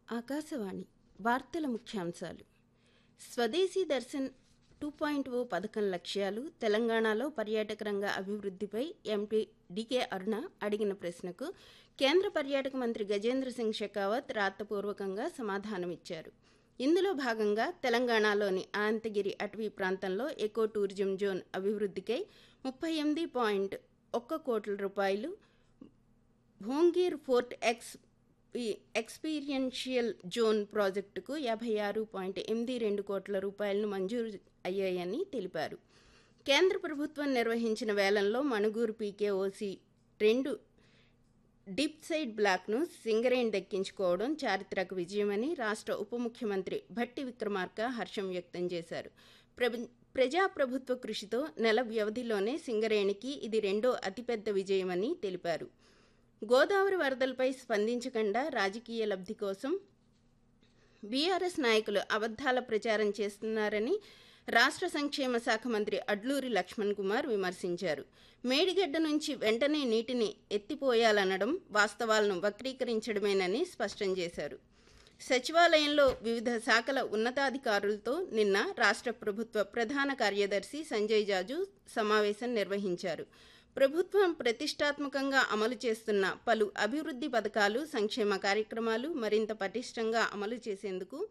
ఆకాశవాణి వార్తల ముఖ్యాంశాలు. స్వదేశీ దర్శన్ 2.0 పథకం లక్ష్యాలు, తెలంగాణలో పర్యాటక రంగ అభివృద్ధిపై ఎంపీ డికే అరుణ అడిగిన ప్రశ్నకు కేంద్ర పర్యాటక మంత్రి గజేంద్ర సింగ్ షెకావత్ రాతపూర్వకంగా సమాధానమిచ్చారు. ఇందులో భాగంగా తెలంగాణలోని అనంతగిరి అటవీ ప్రాంతంలో ఎకో టూరిజం జోన్ అభివృద్ధికై 38.1 కోట్ల రూపాయలు, భోంగీర్ ఫోర్ట్ ఎక్స్పీరియన్షియల్ జోన్ ప్రాజెక్టుకు 56.82 కోట్ల రూపాయలను మంజూరు అయ్యాయని తెలిపారు. కేంద్ర ప్రభుత్వం నిర్వహించిన వేలంలో మణుగూరు పీకేఓసీ 2 డీప్ సైడ్ బ్లాక్ను సింగరేణి దక్కించుకోవడం చారిత్రక విజయమని రాష్ట్ర ఉప ముఖ్యమంత్రి భట్టి విక్రమార్క హర్షం వ్యక్తం చేశారు. ప్రజాప్రభుత్వ కృషితో నెల వ్యవధిలోనే సింగరేణికి ఇది రెండో అతిపెద్ద విజయమని తెలిపారు. గోదావరి వరదలపై స్పందించకుండా రాజకీయ లబ్ధి కోసం బీఆర్ఎస్ నాయకులు అబద్ధాల ప్రచారం చేస్తున్నారని రాష్ట్ర సంక్షేమ శాఖ మంత్రి అడ్లూరి లక్ష్మణ్ కుమార్ విమర్శించారు. మేడిగడ్డ నుంచి వెంటనే నీటిని ఎత్తిపోయాలనడం వాస్తవాలను వక్రీకరించడమేనని స్పష్టం చేశారు. సచివాలయంలో వివిధ శాఖల ఉన్నతాధికారులతో నిన్న రాష్ట్ర ప్రభుత్వ ప్రధాన కార్యదర్శి సంజయ్ జాజు సమావేశం నిర్వహించారు. ప్రభుత్వం ప్రతిష్టాత్మకంగా అమలు చేస్తున్న పలు అభివృద్ధి పథకాలు, సంక్షేమ కార్యక్రమాలు మరింత పటిష్టంగా అమలు చేసేందుకు